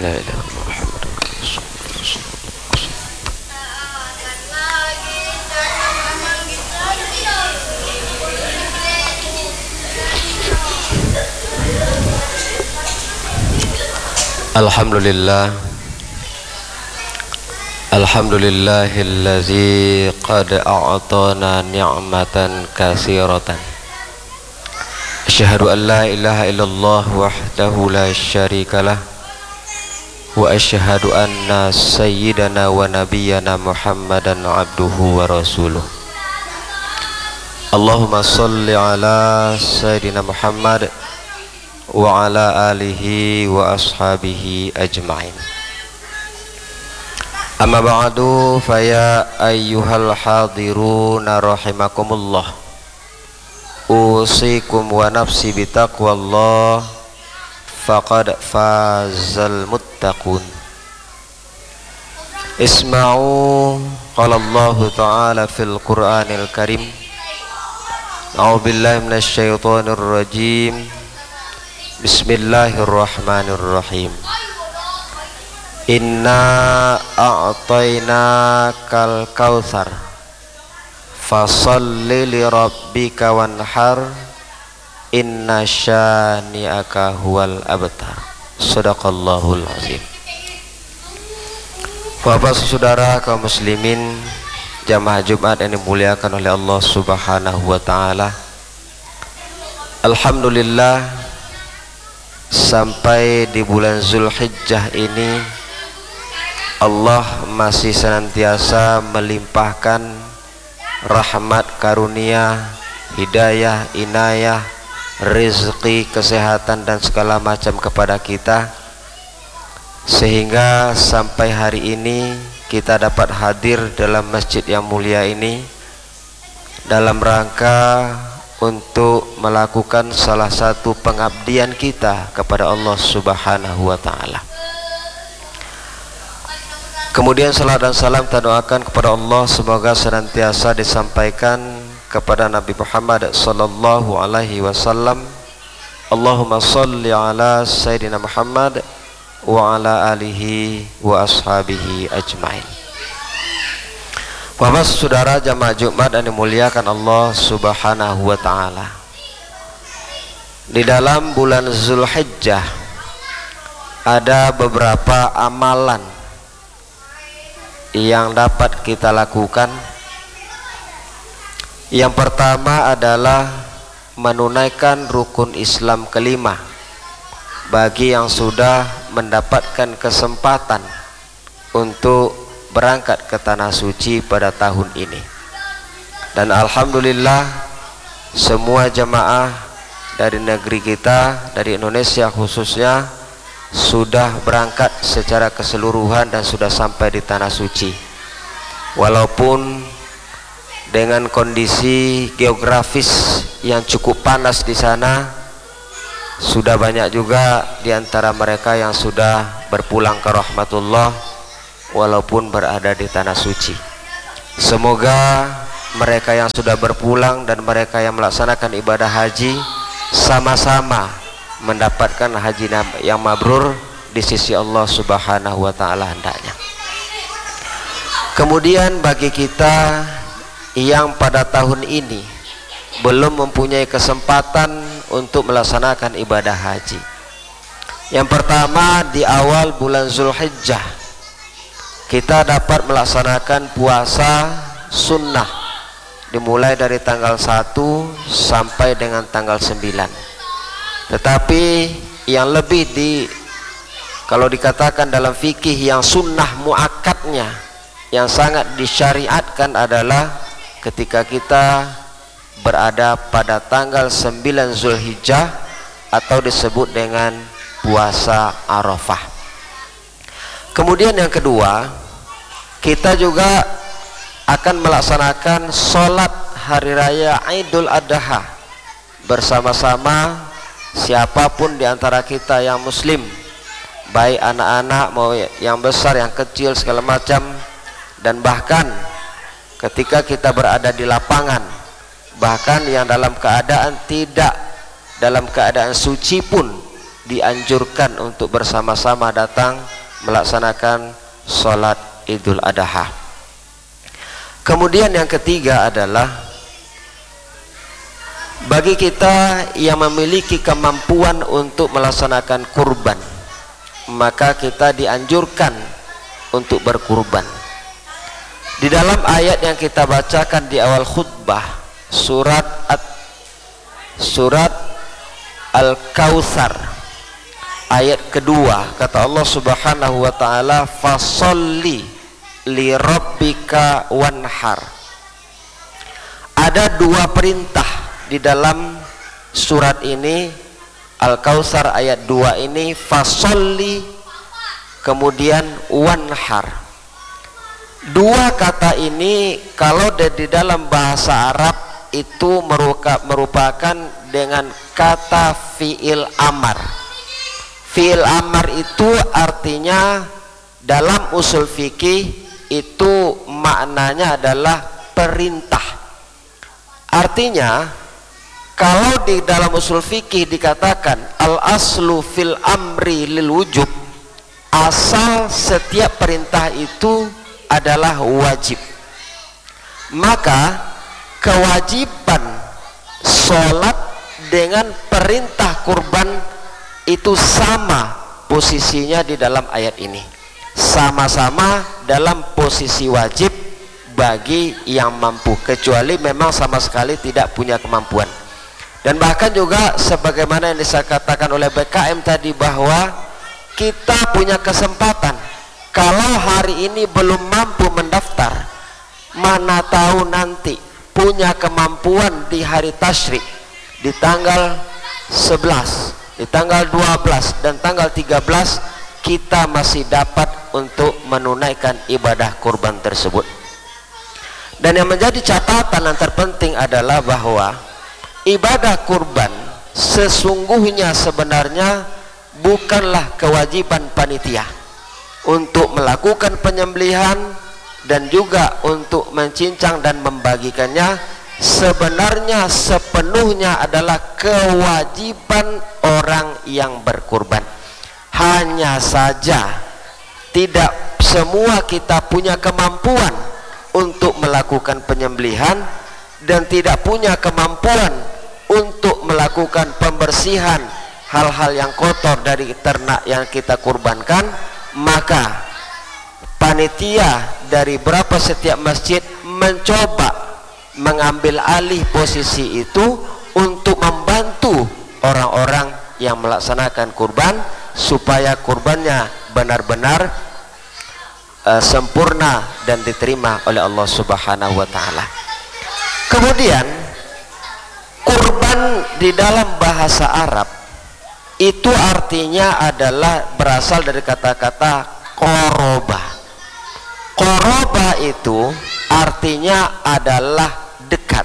La ilaha illallah Muhammadur Rasulullah. Alhamdulillah. Alhamdulillahillazi qad a'tana ni'matan katsiratan. Asyhadu an la ilaha illallah wahdahu la syarikalah wa asyhadu anna sayyidana wa nabiyyana Muhammadan abduhu wa rasuluh. Allahumma salli ala sayyidina Muhammad wa ala alihi wa ashabihi ajma'in. Amma ba'du, faya ayyuhal hadiruna rahimakumullah, usikum wa nafsi bitaqwallah, faqad fazal muttaqun. Isma'u qala Allah ta'ala fil Qur'anil Karim. A'udzu billahi minasy syaithanir rajim. Bismillahirrahmanirrahim. Inna a'tainakal kautsar fasholli li rabbika wanhar inna syani'aka huwal abtar. Shadaqallahul azim. Bapak saudara kaum muslimin jamaah Jumat yang dimuliakan oleh Allah Subhanahu wa taala. Alhamdulillah, sampai di bulan Zulhijjah ini Allah masih senantiasa melimpahkan rahmat, karunia, hidayah, inayah, rezeki, kesehatan dan segala macam kepada kita, sehingga sampai hari ini kita dapat hadir dalam masjid yang mulia ini dalam rangka untuk melakukan salah satu pengabdian kita kepada Allah Subhanahu wa taala. Kemudian salat dan salam kita doakan kepada Allah semoga senantiasa disampaikan kepada Nabi Muhammad sallallahu alaihi wasallam. Allahumma shalli ala sayyidina Muhammad wa ala alihi wa ashabihi ajmain. Bapak saudara jamaah Jumat yang dimuliakan Allah Subhanahu wa taala, di dalam bulan Zulhijjah ada beberapa amalan yang dapat kita lakukan. Yang pertama adalah menunaikan rukun Islam kelima bagi yang sudah mendapatkan kesempatan untuk berangkat ke tanah suci pada tahun ini. Dan alhamdulillah semua jamaah dari negeri kita, dari Indonesia khususnya, sudah berangkat secara keseluruhan dan sudah sampai di tanah suci. Walaupun dengan kondisi geografis yang cukup panas di sana, sudah banyak juga di antara mereka yang sudah berpulang ke rahmatullah walaupun berada di tanah suci. Semoga mereka yang sudah berpulang dan mereka yang melaksanakan ibadah haji sama-sama mendapatkan haji yang mabrur di sisi Allah Subhanahu wa taala hendaknya. Kemudian bagi kita yang pada tahun ini belum mempunyai kesempatan untuk melaksanakan ibadah haji, yang pertama di awal bulan Zulhijjah kita dapat melaksanakan puasa sunnah dimulai dari tanggal 1 sampai dengan tanggal 9. Tetapi yang lebih kalau dikatakan dalam fikih yang sunnah muakkadnya yang sangat disyariatkan adalah ketika kita berada pada tanggal 9 Zulhijjah atau disebut dengan puasa Arafah. Kemudian yang kedua, kita juga akan melaksanakan sholat hari raya Idul Adha bersama-sama siapapun di antara kita yang muslim, baik anak-anak mau yang besar, yang kecil, segala macam. Dan bahkan ketika kita berada di lapangan, bahkan yang dalam keadaan tidak dalam keadaan suci pun dianjurkan untuk bersama-sama datang melaksanakan sholat Idul Adha. Kemudian yang ketiga adalah bagi kita yang memiliki kemampuan untuk melaksanakan kurban, maka kita dianjurkan untuk berkurban. Di dalam ayat yang kita bacakan di awal khutbah, surat Al-Kautsar ayat kedua, kata Allah Subhanahu wa taala, fasolli li rabbika wanhar. Ada dua perintah di dalam surat ini, Al-Kautsar ayat 2 ini, fasolli kemudian wanhar. Dua kata ini kalau di dalam bahasa Arab itu merupakan dengan kata fi'il amar. Fi'il amar itu artinya dalam usul fikih itu maknanya adalah perintah. Artinya kalau di dalam usul fikih dikatakan al aslu fil amri lil wujub, asal setiap perintah itu adalah wajib, maka kewajiban sholat dengan perintah kurban itu sama posisinya di dalam ayat ini, sama-sama dalam posisi wajib bagi yang mampu, kecuali memang sama sekali tidak punya kemampuan. Dan bahkan juga sebagaimana yang disakatakan oleh BKM tadi, bahwa kita punya kesempatan. Kalau hari ini belum mampu mendaftar, mana tahu nanti punya kemampuan di hari tasyrik, di tanggal 11, di tanggal 12 dan tanggal 13 kita masih dapat untuk menunaikan ibadah kurban tersebut. Dan yang menjadi catatan yang terpenting adalah bahwa ibadah kurban sesungguhnya sebenarnya bukanlah kewajiban panitia untuk melakukan penyembelihan dan juga untuk mencincang dan membagikannya. Sebenarnya sepenuhnya adalah kewajiban orang yang berkurban. Hanya saja tidak semua kita punya kemampuan untuk melakukan penyembelihan dan tidak punya kemampuan untuk melakukan pembersihan hal-hal yang kotor dari ternak yang kita kurbankan. Maka panitia dari berapa setiap masjid mencoba mengambil alih posisi itu untuk membantu orang-orang yang melaksanakan kurban supaya kurbannya benar-benar sempurna dan diterima oleh Allah Subhanahu wa taala. Kemudian kurban di dalam bahasa Arab itu artinya adalah berasal dari kata-kata qoroba. Qoroba itu artinya adalah dekat.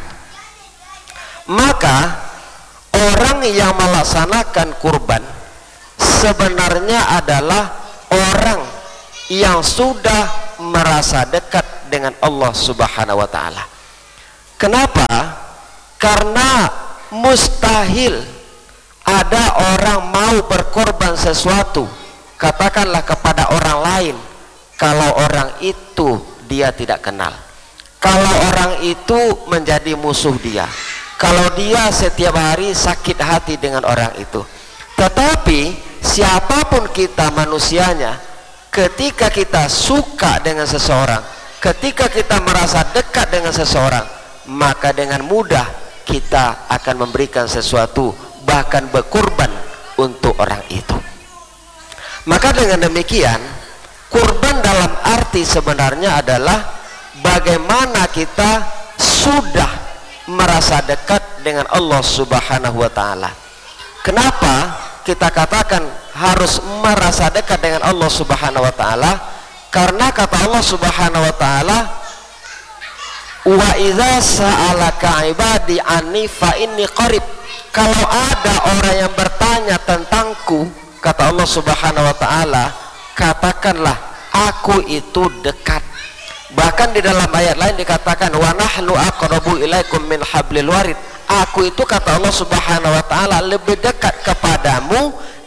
Maka orang yang melaksanakan kurban sebenarnya adalah orang yang sudah merasa dekat dengan Allah Subhanahu wa taala. Kenapa? Karena mustahil ada orang mau berkorban sesuatu, katakanlah kepada orang lain, kalau orang itu dia tidak kenal, kalau orang itu menjadi musuh dia, kalau dia setiap hari sakit hati dengan orang itu. Tetapi siapapun kita manusianya, ketika kita suka dengan seseorang, ketika kita merasa dekat dengan seseorang, maka dengan mudah kita akan memberikan sesuatu, bahkan berkurban untuk orang itu. Maka dengan demikian, kurban dalam arti sebenarnya adalah bagaimana kita sudah merasa dekat dengan Allah Subhanahu wa taala. Kenapa kita katakan harus merasa dekat dengan Allah Subhanahu wa taala? Karena kata Allah Subhanahu wa taala, wa idza sa'alaka ibadi anni fa inni qarib. Kalau ada orang yang bertanya tentangku, kata Allah Subhanahu wa taala, katakanlah aku itu dekat. Bahkan di dalam ayat lain dikatakan wa nahnu aqrabu ilaikum min hablil warid. Aku itu, kata Allah Subhanahu wa taala, lebih dekat kepadamu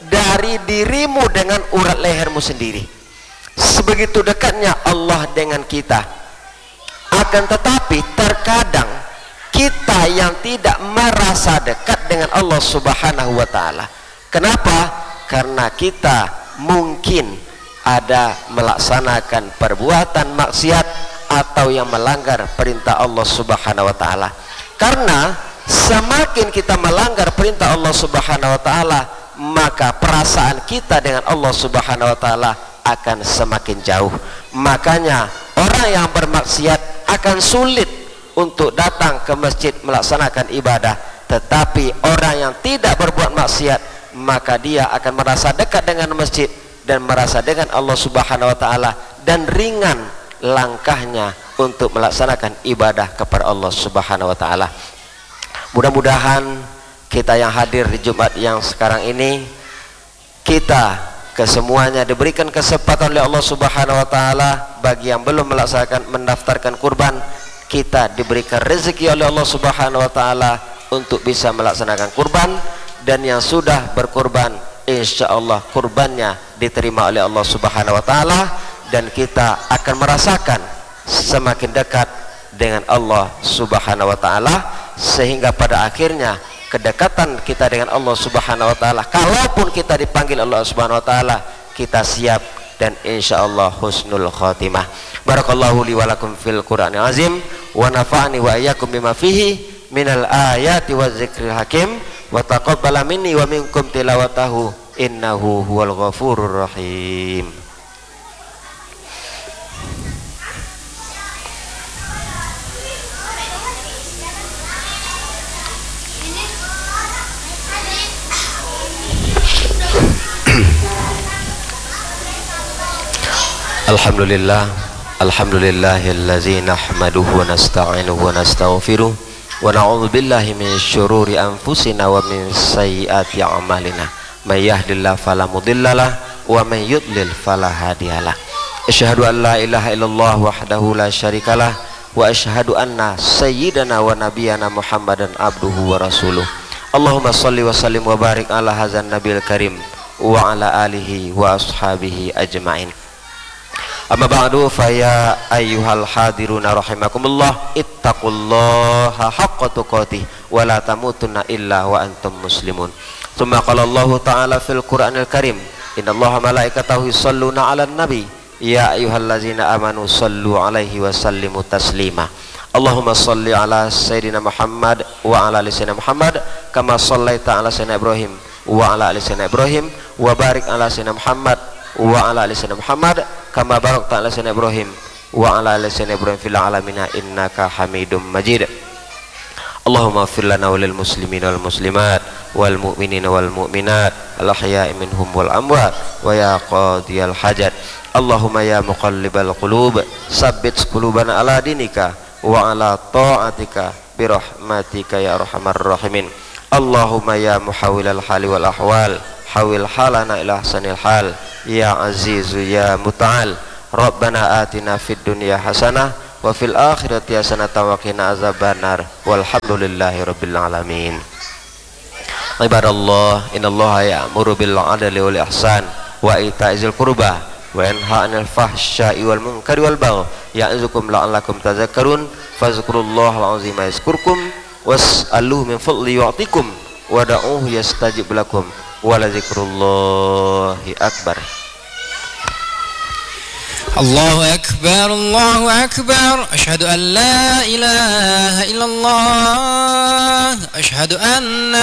dari dirimu dengan urat lehermu sendiri. Sebegitu dekatnya Allah dengan kita. Akan tetapi terkadang kita yang tidak merasa dekat dengan Allah Subhanahu wa taala. Kenapa? Karena kita mungkin ada melaksanakan perbuatan maksiat atau yang melanggar perintah Allah Subhanahu wa taala. Karena semakin kita melanggar perintah Allah Subhanahu wa taala, maka perasaan kita dengan Allah Subhanahu wa taala akan semakin jauh. Makanya orang yang bermaksiat akan sulit untuk datang ke masjid melaksanakan ibadah. Tetapi orang yang tidak berbuat maksiat, maka dia akan merasa dekat dengan masjid dan merasa dengan Allah Subhanahu wa taala, dan ringan langkahnya untuk melaksanakan ibadah kepada Allah Subhanahu wa taala. Mudah-mudahan kita yang hadir di Jumat yang sekarang ini, kita kesemuanya diberikan kesempatan oleh Allah Subhanahu wa taala. Bagi yang belum mendaftarkan kurban, kita diberikan rezeki oleh Allah Subhanahu wa taala untuk bisa melaksanakan kurban, dan yang sudah berkurban insyaallah kurbannya diterima oleh Allah Subhanahu wa taala, dan kita akan merasakan semakin dekat dengan Allah Subhanahu wa taala, sehingga pada akhirnya kedekatan kita dengan Allah Subhanahu wa taala, kalaupun kita dipanggil Allah Subhanahu wa taala, kita siap dan insyaallah husnul khatimah. Barakallahu li wa lakum fil Qur'anil azim, wa nafa'ani wa iyyakum bima fihi minal ayati wa zikril hakim, wa taqabbala minni wa minkum tilawatahu innahu huwal ghafurur rahim. Alhamdulillah, alhamdulillahillazi nahmaduhu wa nasta'inuhu wa nastaghfiruh wa na'udzu billahi min syururi anfusina wa min sayyiati a'malina. May yahdihillahu fala mudhillalah wa may yudlil fala hadiyalah. Asyhadu an la ilaha illallah wahdahu la syarikalah wa asyhadu anna sayyidana wa nabiyyana Muhammadan abduhu wa rasuluh. Allahumma shalli wa sallim wa barik ala hadzal nabiyil karim wa ala alihi wa ashabihi ajmain. Amma ba'du, fa ya ayyuhal hadiruna rahimakumullah, ittaqullaha haqqa tuqatih wa la tamutunna illa wa antum muslimun. Tsumma qala Allah ta'ala fil Qur'anil Karim, innallaha malaikatahu yusholluna 'alan nabi ya ayyuhallazina amanu shallu 'alaihi wa sallimu taslima. Allahumma shalli 'ala sayyidina Muhammad wa 'ala ali sayyidina Muhammad kama shallaita 'ala sayyidina Ibrahim wa 'ala ali sayyidina Ibrahim wa barik 'ala sayyidina Muhammad wa 'ala ali sayyidina Muhammad kama barakta 'ala sayyidina Ibrahim wa 'ala ali sayyidina Ibrahim fil 'alamin innaka Hamidum Majid. Allahumma ighfir lana wa lil muslimina wal muslimat wal mu'minina wal mu'minat al ahya'i minhum wal amwat wa ya qadiyal hajat. Allahumma ya muqallibal qulub tsabbit qulubana ala dinika wa ala ta'atika bi rahmatika ya arhamar rahimin. Allahumma ya muhawwilal hali wal ahwal hawil halana ila ahsanil hal ya azizu ya muta'al. Rabbana atina fid dunya hasanah wa fil akhirati hasanatan wa qina azabannar walhamdulillahi rabbil alamin. Ibadallah, innallaha ya'muru bil 'adli wal ihsan wa ita'izil qurba wa yanha 'anil fahsya'i wal munkari wal baghi ya'izukum la'allakum tadhakkarun fazkurullahal 'azima yazkurkum was'aluhu min fadli yu'tikum wa da'uhu yastajib lakum wa la dzikrullahi akbar. Allahu akbar, Allahu akbar. Asyhadu an la ilaha illallah, asyhadu anna